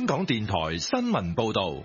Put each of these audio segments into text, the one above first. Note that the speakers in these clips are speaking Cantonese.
香港電台新聞報道。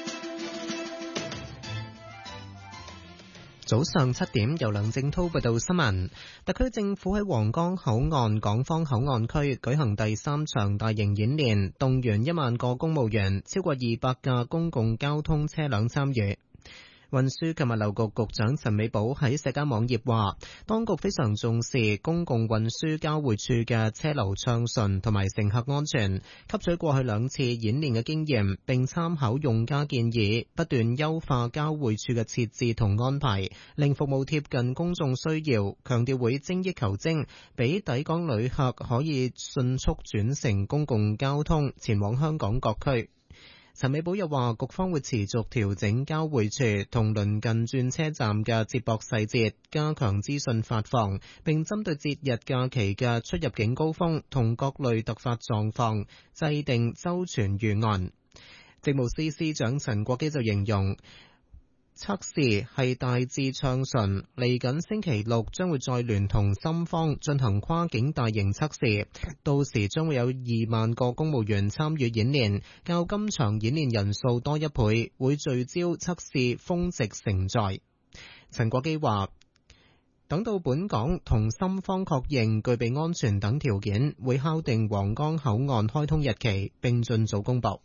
早上7點，由梁正濤報道新聞。特區政府喺皇崗口岸港方口岸區舉行第3場大型演練，動員1萬個公務員，超過200架公共交通車輛參與。運輸及物流局局長陳美寶喺社交網頁話，當局非常重視公共運輸交匯處嘅車流暢順同埋乘客安全，吸取過去2次演練嘅經驗，並參考用家建議，不斷優化交匯處嘅設置同安排，令服務貼近公眾需要。強調會精益求精，俾抵港旅客可以迅速轉乘公共交通前往香港各區。陳美寶又話，局方會持續調整交匯處同鄰近轉車站嘅接駁細節，加強資訊發放，並針對節日假期嘅出入境高峰同各類突發狀況，制定周全預案。政務司司長陳國基就形容測試係大致暢順，嚟緊星期六將會再聯同深方進行跨境大型測試，到時將會有2萬個公務員參與演練，較今場演練人數多1倍，會聚焦測試峰值承載。陳國基話，等到本港同深方確認具備安全等條件，會敲定皇崗口岸開通日期，並盡早公佈。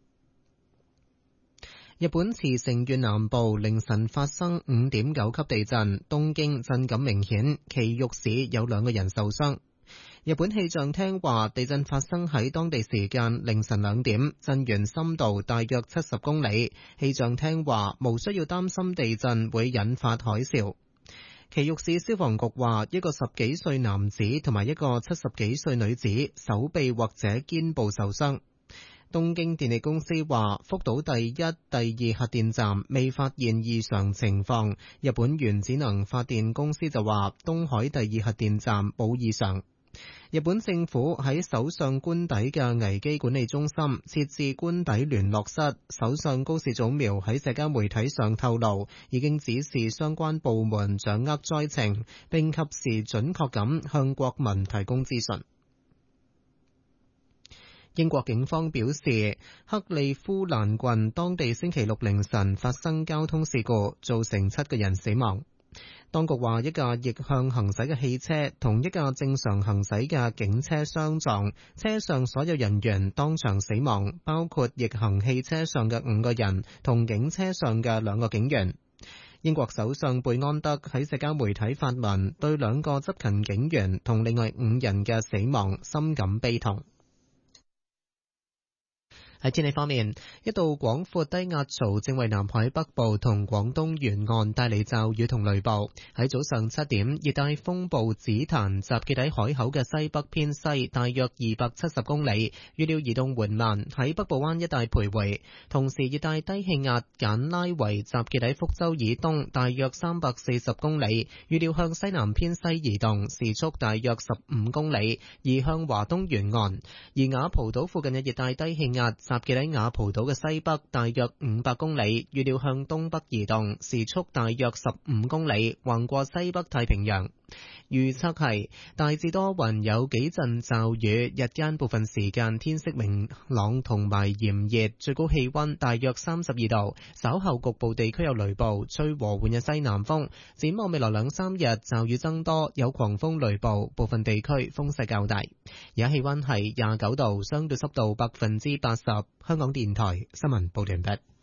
日本茨城縣南部凌晨發生 5.9 級地震，東京震感明顯，埼玉市有2個人受傷。日本氣象廳話，地震發生喺當地時間凌晨2點，震源深度大約70公里。氣象廳話，無需要擔心地震會引發海嘯。埼玉市消防局話，一個10幾歲男子同埋一個70幾歲女子手臂或者肩部受傷。東京電力公司話，福島第1、第2核電站未發現異常情況。日本原子能發電公司就話，東海第2核電站冇異常。日本政府喺首相官邸嘅危機管理中心設置官邸聯絡室。首相高市早苗喺社交媒體上透露，已經指示相關部門掌握災情，並及時準確咁向國民提供資訊。英國警方表示，克利夫蘭郡當地星期六凌晨發生交通事故，造成7個人死亡。當局話，一架逆向行駛嘅汽車同一架正常行駛嘅警車相撞，車上所有人員當場死亡，包括逆行汽車上嘅5個人同警車上嘅2個警員。英國首相貝安德喺社交媒體發文，對2個執勤警員同另外5人嘅死亡深感悲痛。喺天氣方面，一道廣闊低壓槽正為南海北部同廣東沿岸帶嚟驟雨同雷暴。喺早上7點，熱帶風暴紫檀集結喺海口嘅西北偏西大約270公里，預料移動緩慢，喺北部灣一帶徘徊。同時，熱帶低氣壓簡拉維集結喺福州以東大約340公里，預料向西南偏西移動，時速大約15公里，移向華東沿岸。而雅蒲島附近嘅熱帶低氣壓集結喺雅蒲島嘅西北大約500公里，預料向東北移動，時速大約15公里，橫過西北太平洋。預測係大致多雲，有幾陣驟雨，日間部分時間天色明朗同埋炎熱，最高氣溫大約32度。稍後局部地區有雷暴，吹和緩嘅西南風。展望未來2-3日，驟雨增多，有狂風雷暴，部分地區風勢較大。而家氣溫係29度，相對濕度80%。香港電台新聞報道完畢。